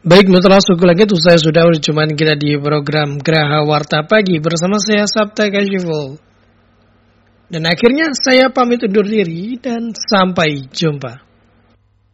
Baik, mitra suku langit, saya sudah berjumpa kita di program Graha Warta Pagi bersama saya Sabta Kashiful. Dan akhirnya saya pamit undur diri dan sampai jumpa.